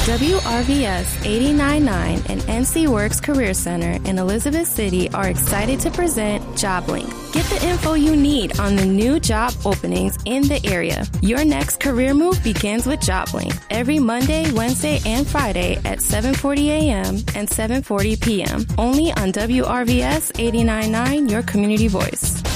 WRVS 89.9 and NC Works Career Center in Elizabeth City are excited to present JobLink. Get the info you need on the new job openings in the area. Your next career move begins with JobLink every Monday, Wednesday, and Friday at 7:40 a.m. and 7:40 p.m. Only on WRVS 89.9, your community voice.